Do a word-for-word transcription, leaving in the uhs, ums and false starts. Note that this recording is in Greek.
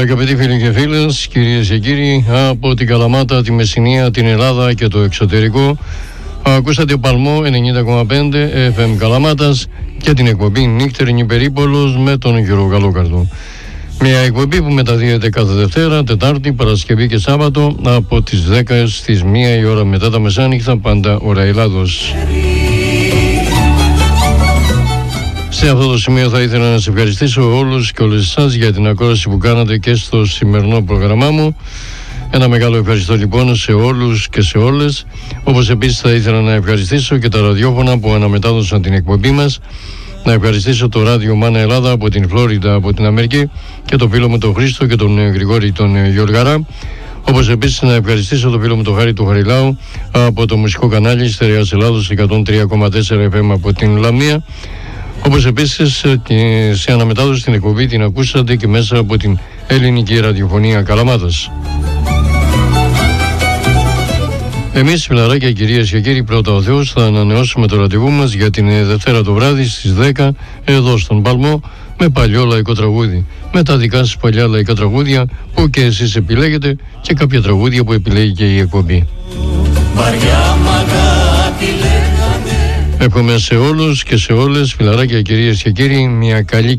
Αγαπητοί φίλοι και φίλες, κυρίες και κύριοι, από την Καλαμάτα, τη Μεσσηνία, την Ελλάδα και το εξωτερικό, ακούσατε Παλμό ενενήντα κόμμα πέντε εφ εμ Καλαμάτας και την εκπομπή Νύχτερινη Περίπολος με τον Γιώργο Καλόκαρδο. Μια εκπομπή που μεταδίδεται κάθε Δευτέρα, Τετάρτη, Παρασκευή και Σάββατο από τις δέκα έως τις μία η ώρα μετά τα μεσάνυχτα, πάντα ώρα Ελλάδος. Σε αυτό το σημείο θα ήθελα να σας ευχαριστήσω όλους και όλες εσάς για την ακρόαση που κάνατε και στο σημερινό πρόγραμμά μου. Ένα μεγάλο ευχαριστώ λοιπόν σε όλους και σε όλες. Όπως επίσης θα ήθελα να ευχαριστήσω και τα ραδιόφωνα που αναμετάδωσαν την εκπομπή μας. Να ευχαριστήσω το ράδιο Μάνα Ελλάδα από την Φλόριντα, από την Αμερική, και το φίλο μου τον Χρήστο και τον Γρηγόρη τον Γιωργαρά. Όπως επίσης να ευχαριστήσω το φίλο μου τον Χάρη του Χαριλάου από το μουσικό κανάλι Στερεάς Ελλάδος εκατόν τρία κόμμα τέσσερα εφ εμ από την Λαμία. Όπως επίσης και σε αναμετάδοση στην εκπομπή την ακούσατε και μέσα από την ελληνική ραδιοφωνία Καλαμάτας. Εμείς, φιλαράκια, κυρίες και κύριοι, πρώτα ο Θεός, θα ανανεώσουμε το ραντεβού μας για την Δευτέρα το βράδυ στις δέκα εδώ στον Παλμό με παλιό λαϊκό τραγούδι, με τα δικά σας παλιά λαϊκά τραγούδια που και εσείς επιλέγετε και κάποια τραγούδια που επιλέγει και η εκπομπή. Εύχομαι σε όλους και σε όλες, φιλαράκια, κυρίες και κύριοι, μια καλή